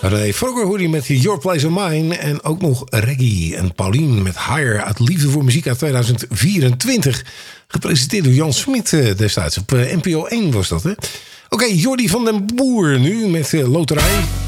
René Vroger hoorde je met Your Place of Mine. En ook nog Reggie en Paulien met Higher uit Liefde voor Muziek uit 2024. Gepresenteerd door Jan Smit destijds. Op NPO 1 was dat, hè? Oké, Jordi van den Boer nu met Loterij.